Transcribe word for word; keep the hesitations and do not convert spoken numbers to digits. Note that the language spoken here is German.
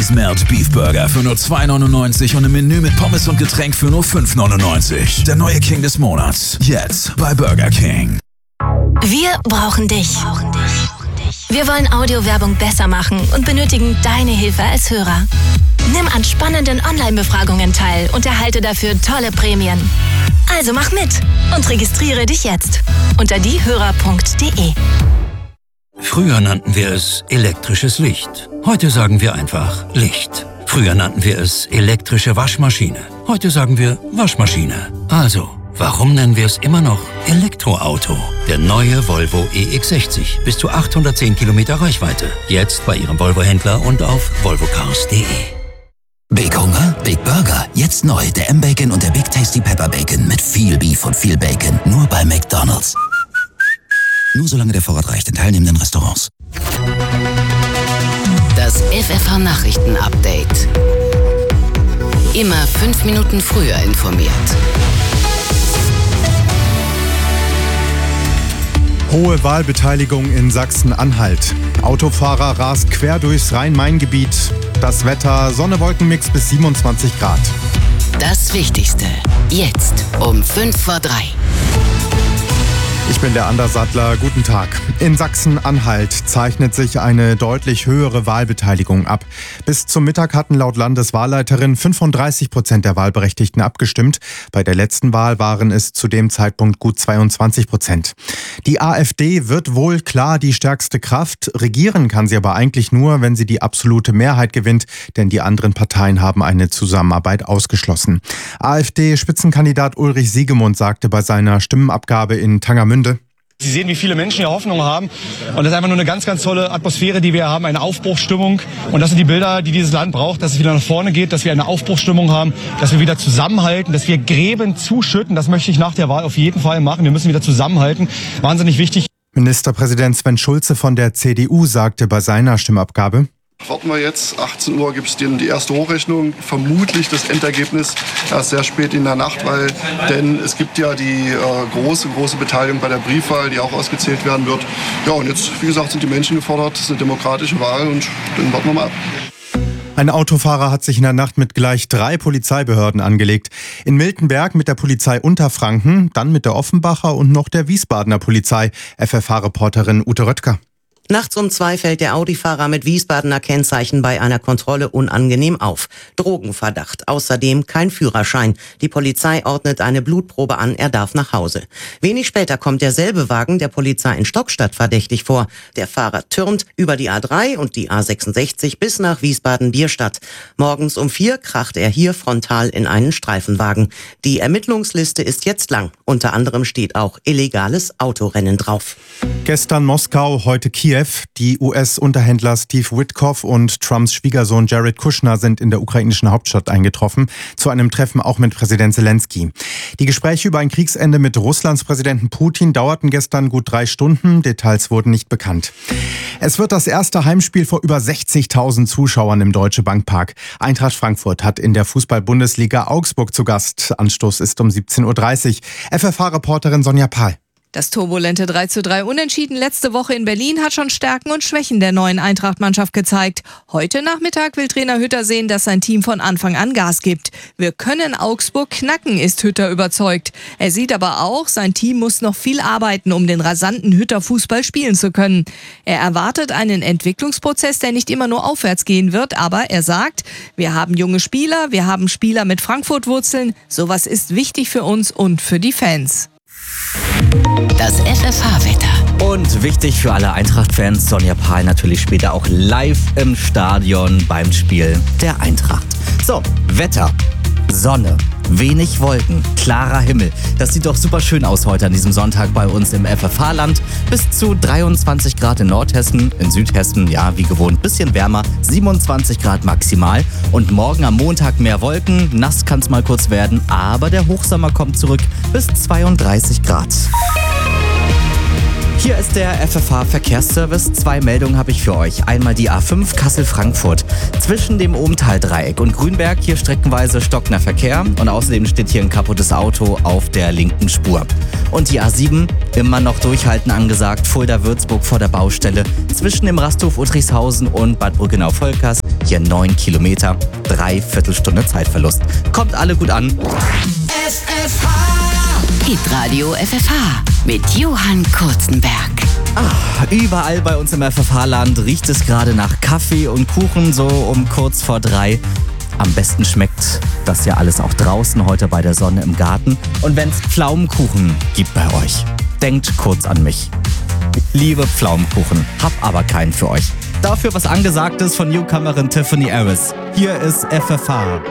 Melt Beef Burger für nur zwei neunundneunzig und ein Menü mit Pommes und Getränk für nur fünf neunundneunzig. Der neue King des Monats. Jetzt bei Burger King. Wir brauchen dich. Wir wollen Audiowerbung besser machen und benötigen deine Hilfe als Hörer. Nimm an spannenden Online-Befragungen teil und erhalte dafür tolle Prämien. Also mach mit und registriere dich jetzt unter diehörer punkt de. Früher nannten wir es elektrisches Licht. Heute sagen wir einfach Licht. Früher nannten wir es elektrische Waschmaschine. Heute sagen wir Waschmaschine. Also, warum nennen wir es immer noch Elektroauto? Der neue Volvo E X sechzig. Bis zu achthundertzehn Kilometer Reichweite. Jetzt bei Ihrem Volvo-Händler und auf volvo cars punkt de. Big Hunger, Big Burger. Jetzt neu der M-Bacon und der Big Tasty Pepper Bacon mit viel Beef und viel Bacon. Nur bei McDonald's. Nur solange der Vorrat reicht in teilnehmenden Restaurants. Das F F H-Nachrichten-Update. Immer fünf Minuten früher informiert. Hohe Wahlbeteiligung in Sachsen-Anhalt. Autofahrer rast quer durchs Rhein-Main-Gebiet. Das Wetter, Sonne-Wolkenmix bis siebenundzwanzig Grad. Das Wichtigste. Jetzt um fünf vor drei. Ich bin der Anders Sattler. Guten Tag. In Sachsen-Anhalt zeichnet sich eine deutlich höhere Wahlbeteiligung ab. Bis zum Mittag hatten laut Landeswahlleiterin fünfunddreißig Prozent der Wahlberechtigten abgestimmt. Bei der letzten Wahl waren es zu dem Zeitpunkt gut zweiundzwanzig Prozent. Die AfD wird wohl klar die stärkste Kraft. Regieren kann sie aber eigentlich nur, wenn sie die absolute Mehrheit gewinnt, denn die anderen Parteien haben eine Zusammenarbeit ausgeschlossen. AfD-Spitzenkandidat Ulrich Siegemund sagte bei seiner Stimmenabgabe in Tangermünde: Sie sehen, wie viele Menschen hier Hoffnung haben. Und das ist einfach nur eine ganz, ganz tolle Atmosphäre, die wir haben, eine Aufbruchsstimmung. Und das sind die Bilder, die dieses Land braucht, dass es wieder nach vorne geht, dass wir eine Aufbruchsstimmung haben, dass wir wieder zusammenhalten, dass wir Gräben zuschütten. Das möchte ich nach der Wahl auf jeden Fall machen. Wir müssen wieder zusammenhalten. Wahnsinnig wichtig. Ministerpräsident Sven Schulze von der C D U sagte bei seiner Stimmabgabe: Warten wir jetzt, achtzehn Uhr gibt es die erste Hochrechnung, vermutlich das Endergebnis erst sehr spät in der Nacht, weil denn es gibt ja die äh, große, große Beteiligung bei der Briefwahl, die auch ausgezählt werden wird. Ja, und jetzt, wie gesagt, sind die Menschen gefordert, es ist eine demokratische Wahl und dann warten wir mal ab. Ein Autofahrer hat sich in der Nacht mit gleich drei Polizeibehörden angelegt. In Miltenberg mit der Polizei Unterfranken, dann mit der Offenbacher und noch der Wiesbadener Polizei. F F H-Reporterin Ute Röttger. Nachts um zwei fällt der Audi-Fahrer mit Wiesbadener Kennzeichen bei einer Kontrolle unangenehm auf. Drogenverdacht, außerdem kein Führerschein. Die Polizei ordnet eine Blutprobe an, er darf nach Hause. Wenig später kommt derselbe Wagen der Polizei in Stockstadt verdächtig vor. Der Fahrer türmt über die A drei und die A sechsundsechzig bis nach Wiesbaden-Bierstadt. Morgens um vier kracht er hier frontal in einen Streifenwagen. Die Ermittlungsliste ist jetzt lang. Unter anderem steht auch illegales Autorennen drauf. Gestern Moskau, heute Kiew. Die U S-Unterhändler Steve Witkoff und Trumps Schwiegersohn Jared Kushner sind in der ukrainischen Hauptstadt eingetroffen, zu einem Treffen auch mit Präsident Zelensky. Die Gespräche über ein Kriegsende mit Russlands Präsidenten Putin dauerten gestern gut drei Stunden. Details wurden nicht bekannt. Es wird das erste Heimspiel vor über sechzigtausend Zuschauern im Deutsche Bankpark. Eintracht Frankfurt hat in der Fußball-Bundesliga Augsburg zu Gast. Anstoß ist um siebzehn Uhr dreißig. F F H-Reporterin Sonja Pahl. Das turbulente drei zu drei Unentschieden letzte Woche in Berlin hat schon Stärken und Schwächen der neuen Eintracht-Mannschaft gezeigt. Heute Nachmittag will Trainer Hütter sehen, dass sein Team von Anfang an Gas gibt. Wir können Augsburg knacken, ist Hütter überzeugt. Er sieht aber auch, sein Team muss noch viel arbeiten, um den rasanten Hütter-Fußball spielen zu können. Er erwartet einen Entwicklungsprozess, der nicht immer nur aufwärts gehen wird, aber er sagt, wir haben junge Spieler, wir haben Spieler mit Frankfurt-Wurzeln. Sowas ist wichtig für uns und für die Fans. Das F F H-Wetter. Und wichtig für alle Eintracht-Fans, Sonja Pahl natürlich später auch live im Stadion beim Spiel der Eintracht. So, Wetter. Sonne, wenig Wolken, klarer Himmel. Das sieht doch super schön aus heute an diesem Sonntag bei uns im F F H-Land. Bis zu dreiundzwanzig Grad in Nordhessen, in Südhessen, ja wie gewohnt, bisschen wärmer, siebenundzwanzig Grad maximal. Und morgen am Montag mehr Wolken, nass kann es mal kurz werden, aber der Hochsommer kommt zurück bis zweiunddreißig Grad. Hier ist der F F H-Verkehrsservice. Zwei Meldungen habe ich für euch. Einmal die A fünf Kassel-Frankfurt. Zwischen dem Ohmtal-Dreieck und Grünberg hier streckenweise stockender Verkehr. Und außerdem steht hier ein kaputtes Auto auf der linken Spur. Und die A sieben, immer noch durchhalten angesagt. Fulda-Würzburg vor der Baustelle. Zwischen dem Rasthof Uttrichshausen und Bad Brückenau-Volkers. Hier neun Kilometer. Dreiviertelstunde Zeitverlust. Kommt alle gut an. F F H. Hitradio F F H mit Johann Kurzenberg. Ah, überall bei uns im F F H-Land riecht es gerade nach Kaffee und Kuchen, so um kurz vor drei. Am besten schmeckt das ja alles auch draußen, heute bei der Sonne im Garten. Und wenn es Pflaumenkuchen gibt bei euch, denkt kurz an mich. Ich liebe Pflaumenkuchen, hab aber keinen für euch. Dafür was Angesagtes von Newcomerin Tiffany Harris. Hier ist F F H.